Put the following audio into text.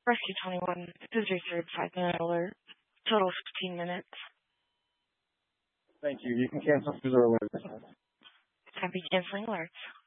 Rescue 21, this is your third 5-minute alert. Total 15 minutes. Thank you. You can cancel through the alert. Happy canceling alerts.